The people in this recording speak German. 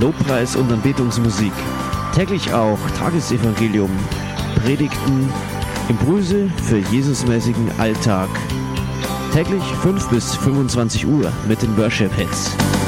Lobpreis und Anbetungsmusik. Täglich auch Tagesevangelium, Predigten, Impulse für Jesusmäßigen Alltag. Täglich 5 bis 25 Uhr mit den Worship Hits.